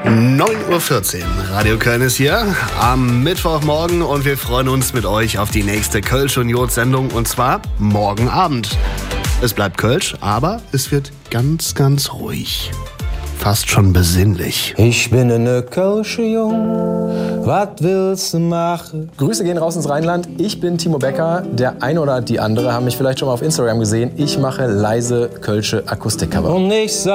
9:14 Uhr, Radio Köln ist hier am Mittwochmorgen und wir freuen uns mit euch auf die nächste Kölsch und Jod-Sendung und zwar morgen Abend. Es bleibt Kölsch, aber es wird ganz, ganz ruhig. Fast schon besinnlich. Ich bin eine Kölsche Jung, was willst du machen? Grüße gehen raus ins Rheinland. Ich bin Timo Becker. Der eine oder die andere haben mich vielleicht schon mal auf Instagram gesehen. Ich mache leise Kölsche Akustikcover. Und ich sag